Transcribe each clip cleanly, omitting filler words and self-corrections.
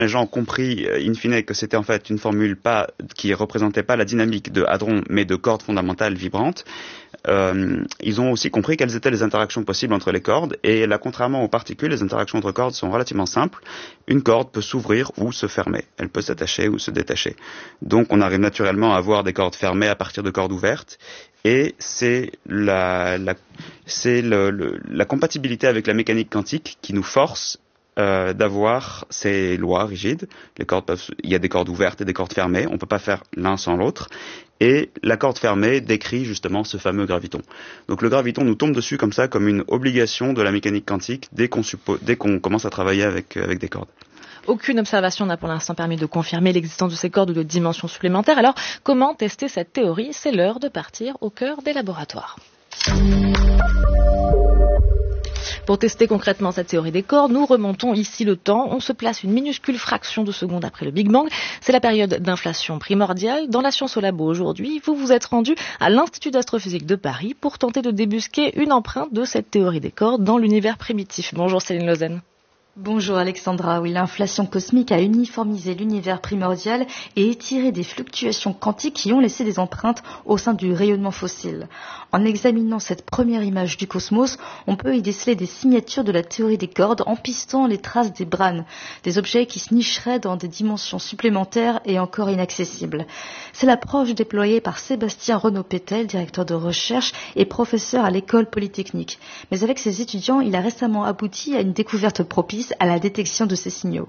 les gens ont compris in fine que c'était en fait une formule qui représentait pas la dynamique de hadrons, mais de cordes fondamentales vibrantes, ils ont aussi compris quelles étaient les interactions possibles entre les cordes. Et là, contrairement aux particules, les interactions entre cordes sont relativement simples. Une corde peut s'ouvrir ou se fermer. Elle peut s'attacher ou se détacher. Donc on arrive naturellement à avoir des cordes fermées à partir de cordes ouvertes. Et c'est la compatibilité avec la mécanique quantique qui nous force d'avoir ces lois rigides. Il y a des cordes ouvertes et des cordes fermées. On ne peut pas faire l'un sans l'autre. Et la corde fermée décrit justement ce fameux graviton. Donc le graviton nous tombe dessus comme ça, comme une obligation de la mécanique quantique dès qu'on commence à travailler avec des cordes. Aucune observation n'a pour l'instant permis de confirmer l'existence de ces cordes ou de dimensions supplémentaires. Alors, comment tester cette théorie ? C'est l'heure de partir au cœur des laboratoires. Pour tester concrètement cette théorie des cordes, nous remontons ici le temps. On se place une minuscule fraction de seconde après le Big Bang. C'est la période d'inflation primordiale. Dans la science au labo aujourd'hui, vous vous êtes rendu à l'Institut d'astrophysique de Paris pour tenter de débusquer une empreinte de cette théorie des cordes dans l'univers primitif. Bonjour Céline Lausanne. Bonjour Alexandra. Oui, l'inflation cosmique a uniformisé l'univers primordial et étiré des fluctuations quantiques qui ont laissé des empreintes au sein du rayonnement fossile. En examinant cette première image du cosmos, on peut y déceler des signatures de la théorie des cordes en pistant les traces des brane, des objets qui se nicheraient dans des dimensions supplémentaires et encore inaccessibles. C'est l'approche déployée par Sébastien Renaud-Pétel, directeur de recherche et professeur à l'école polytechnique. Mais avec ses étudiants, il a récemment abouti à une découverte propice à la détection de ces signaux.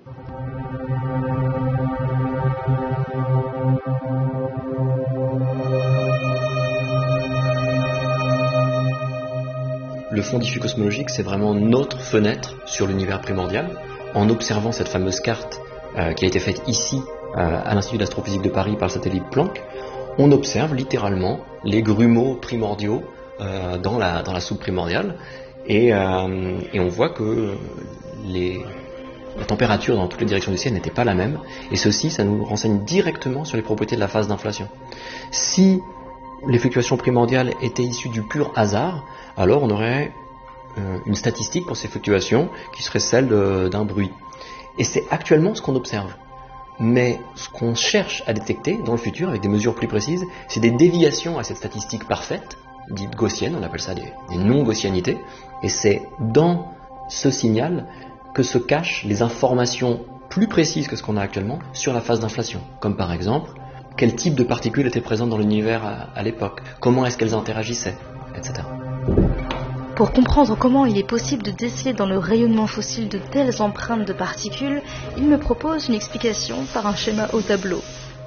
Le fond diffus cosmologique, c'est vraiment notre fenêtre sur l'univers primordial. En observant cette fameuse carte qui a été faite ici, à l'Institut d'astrophysique de Paris par le satellite Planck, on observe littéralement les grumeaux primordiaux dans la soupe primordiale et on voit que la température dans toutes les directions du ciel n'était pas la même, et ceci, ça nous renseigne directement sur les propriétés de la phase d'inflation. Si les fluctuations primordiales étaient issues du pur hasard, alors on aurait une statistique pour ces fluctuations qui serait celle d'un bruit. Et c'est actuellement ce qu'on observe. Mais ce qu'on cherche à détecter dans le futur, avec des mesures plus précises, c'est des déviations à cette statistique parfaite, dite gaussienne, on appelle ça des non-gaussianités, et c'est dans ce signal que se cachent les informations plus précises que ce qu'on a actuellement sur la phase d'inflation, comme par exemple quel type de particules étaient présentes dans l'univers à l'époque, comment est-ce qu'elles interagissaient, etc. Pour comprendre comment il est possible de déceler dans le rayonnement fossile de telles empreintes de particules, il me propose une explication par un schéma au tableau.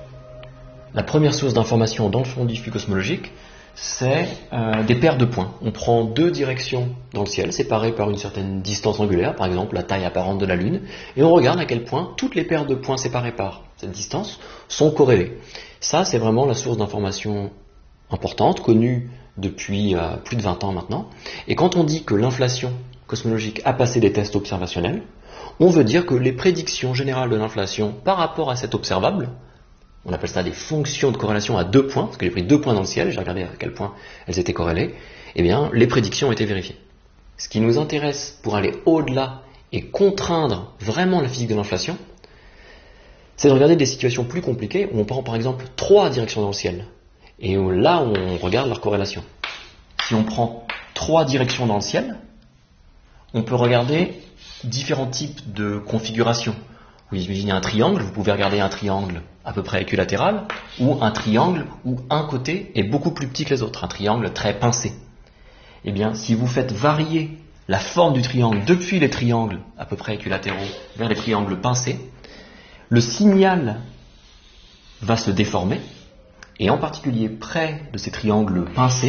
La première source d'information dans le fond diffus cosmologique, c'est des paires de points. On prend deux directions dans le ciel, séparées par une certaine distance angulaire, par exemple la taille apparente de la Lune, et on regarde à quel point toutes les paires de points séparées par cette distance sont corrélées. Ça, c'est vraiment la source d'information importante, connue depuis plus de 20 ans maintenant. Et quand on dit que l'inflation cosmologique a passé des tests observationnels, on veut dire que les prédictions générales de l'inflation par rapport à cet observable, on appelle ça des fonctions de corrélation à 2 points, parce que j'ai pris 2 points dans le ciel, j'ai regardé à quel point elles étaient corrélées, eh bien, les prédictions ont été vérifiées. Ce qui nous intéresse pour aller au-delà et contraindre vraiment la physique de l'inflation, c'est de regarder des situations plus compliquées où on prend par exemple 3 directions dans le ciel, et où là on regarde leur corrélation. Si on prend 3 directions dans le ciel, on peut regarder différents types de configurations. Vous imaginez un triangle, vous pouvez regarder un triangle à peu près équilatéral, ou un triangle où un côté est beaucoup plus petit que les autres, un triangle très pincé. Eh bien, si vous faites varier la forme du triangle depuis les triangles à peu près équilatéraux vers les triangles pincés, le signal va se déformer, et en particulier près de ces triangles pincés,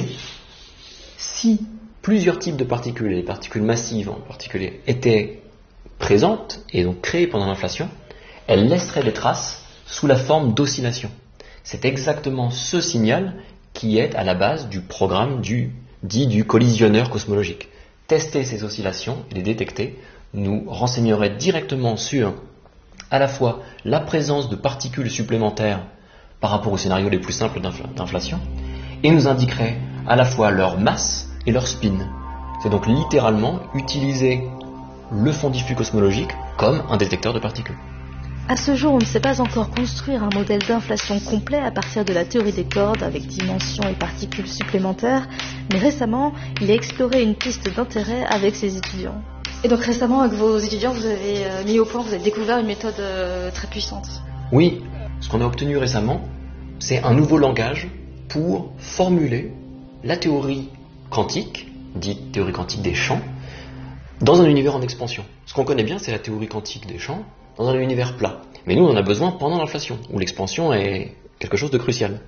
si plusieurs types de particules, et les particules massives en particulier, étaient présentes et donc créées pendant l'inflation, elles laisseraient des traces sous la forme d'oscillation. C'est exactement ce signal qui est à la base du programme dit du collisionneur cosmologique. Tester ces oscillations et les détecter nous renseignerait directement sur à la fois la présence de particules supplémentaires par rapport aux scénarios les plus simples d'inflation, et nous indiquerait à la fois leur masse et leur spin. C'est donc littéralement utiliser le fond diffus cosmologique comme un détecteur de particules. À ce jour, on ne sait pas encore construire un modèle d'inflation complet à partir de la théorie des cordes avec dimensions et particules supplémentaires, mais récemment, il a exploré une piste d'intérêt avec ses étudiants. Et donc récemment, avec vos étudiants, vous avez mis au point, vous avez découvert une méthode très puissante. Oui, ce qu'on a obtenu récemment, c'est un nouveau langage pour formuler la théorie quantique, dite théorie quantique des champs, dans un univers en expansion. Ce qu'on connaît bien, c'est la théorie quantique des champs dans un univers plat. Mais nous, on en a besoin pendant l'inflation, où l'expansion est quelque chose de crucial.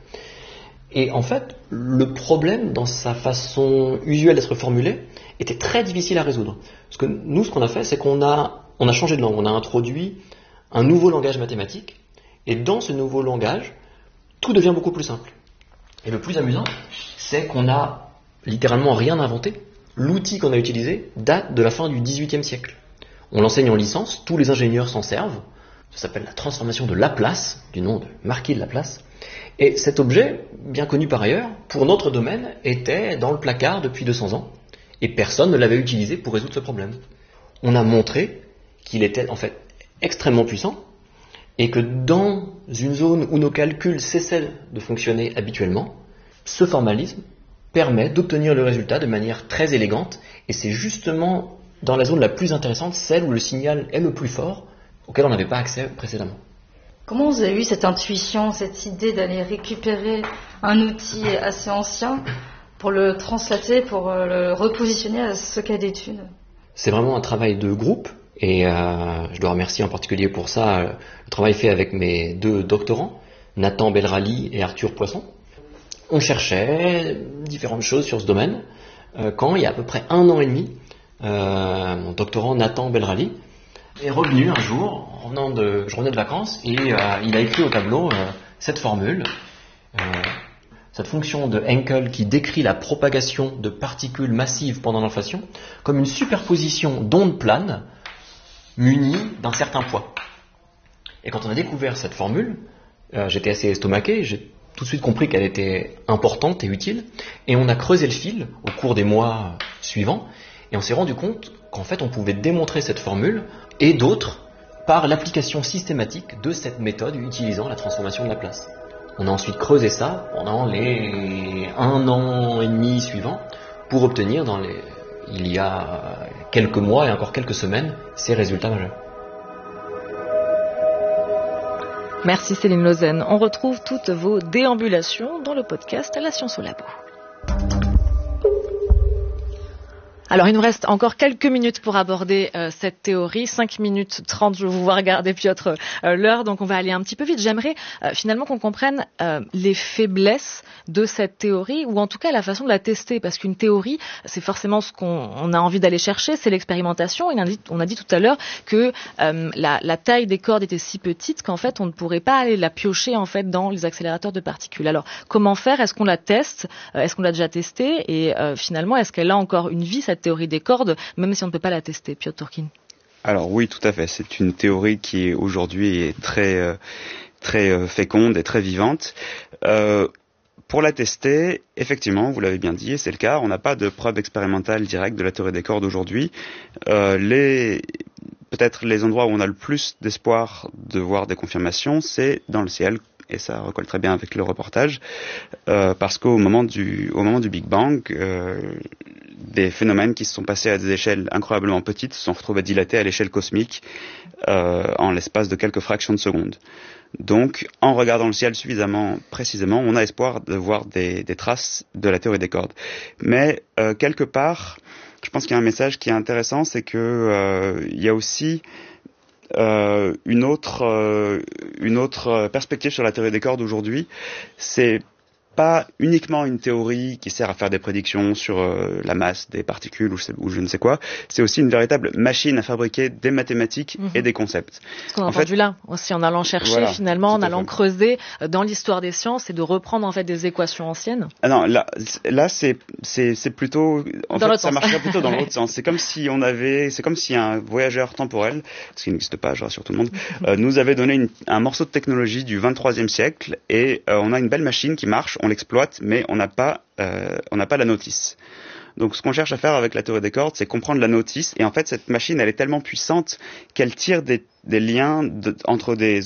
Et en fait, le problème, dans sa façon usuelle d'être formulé, était très difficile à résoudre. Parce que nous, ce qu'on a fait, c'est qu'on a changé de langue. On a introduit un nouveau langage mathématique. Et dans ce nouveau langage, tout devient beaucoup plus simple. Et le plus amusant, c'est qu'on n'a littéralement rien inventé. L'outil qu'on a utilisé date de la fin du XVIIIe siècle. On l'enseigne en licence, tous les ingénieurs s'en servent. Ça s'appelle la transformation de Laplace, du nom de Marquis de Laplace. Et cet objet, bien connu par ailleurs, pour notre domaine, était dans le placard depuis 200 ans. Et personne ne l'avait utilisé pour résoudre ce problème. On a montré qu'il était en fait extrêmement puissant, et que dans une zone où nos calculs cessaient de fonctionner habituellement, ce formalisme permet d'obtenir le résultat de manière très élégante, et c'est justement dans la zone la plus intéressante, celle où le signal est le plus fort, auquel on n'avait pas accès précédemment. Comment vous avez eu cette intuition, cette idée d'aller récupérer un outil assez ancien pour le translater, pour le repositionner à ce cas d'étude? C'est vraiment un travail de groupe, et je dois remercier en particulier pour ça le travail fait avec mes 2 doctorants, Nathan Belrali et Arthur Poisson. On cherchait différentes choses sur ce domaine, quand il y a à peu près 1 an et demi, mon doctorant Nathan Belrali est revenu un jour, je revenais de vacances, et il a écrit au tableau cette formule, cette fonction de Henkel qui décrit la propagation de particules massives pendant l'inflation comme une superposition d'ondes planes munies d'un certain poids. Et quand on a découvert cette formule, j'étais assez estomaqué, j'ai tout de suite compris qu'elle était importante et utile, et on a creusé le fil au cours des mois suivants, et on s'est rendu compte qu'en fait on pouvait démontrer cette formule et d'autres par l'application systématique de cette méthode utilisant la transformation de Laplace. On a ensuite creusé ça pendant les 1 an et demi suivants pour obtenir il y a quelques mois et encore quelques semaines ces résultats majeurs. Merci Céline Lausanne. On retrouve toutes vos déambulations dans le podcast La Science au Labo. Alors, il nous reste encore quelques minutes pour aborder cette théorie. 5 minutes 30, je vous vois regarder Piotr l'heure, donc on va aller un petit peu vite. J'aimerais finalement qu'on comprenne les faiblesses de cette théorie, ou en tout cas la façon de la tester, parce qu'une théorie, c'est forcément ce qu'on a envie d'aller chercher, c'est l'expérimentation. On a dit tout à l'heure que la taille des cordes était si petite qu'en fait on ne pourrait pas aller la piocher en fait dans les accélérateurs de particules. Alors, comment faire? Est-ce qu'on la teste? Est-ce qu'on l'a déjà testée? Et finalement, est-ce qu'elle a encore une vie, cette théorie des cordes, même si on ne peut pas la tester, Piotr Turkin? Alors oui, tout à fait. C'est une théorie qui aujourd'hui est très féconde et très vivante. Pour la tester, effectivement, vous l'avez bien dit, et c'est le cas, on n'a pas de preuve expérimentale directe de la théorie des cordes aujourd'hui. Peut-être les endroits où on a le plus d'espoir de voir des confirmations, c'est dans le ciel, et ça recolle très bien avec le reportage, parce qu'au moment du Big Bang, des phénomènes qui se sont passés à des échelles incroyablement petites se sont retrouvés dilatés à l'échelle cosmique en l'espace de quelques fractions de secondes. Donc, en regardant le ciel suffisamment précisément, on a espoir de voir des traces de la théorie des cordes. Mais quelque part, je pense qu'il y a un message qui est intéressant, c'est que il y a aussi une autre perspective sur la théorie des cordes aujourd'hui. C'est pas uniquement une théorie qui sert à faire des prédictions sur la masse des particules ou je ne sais quoi, c'est aussi une véritable machine à fabriquer des mathématiques et des concepts. Ce qu'on a entendu là, aussi en allant chercher, voilà, finalement, en allant creuser dans l'histoire des sciences et de reprendre en fait des équations anciennes. Ah non, là c'est plutôt, en fait, ça marcherait plutôt dans l'autre sens. C'est comme si un voyageur temporel, ce qui n'existe pas, je rassure tout le monde, nous avait donné un morceau de technologie du 23e siècle et on a une belle machine qui marche, on l'exploite, mais on n'a pas la notice. Donc ce qu'on cherche à faire avec la théorie des cordes, c'est comprendre la notice, et en fait cette machine elle est tellement puissante qu'elle tire des liens entre des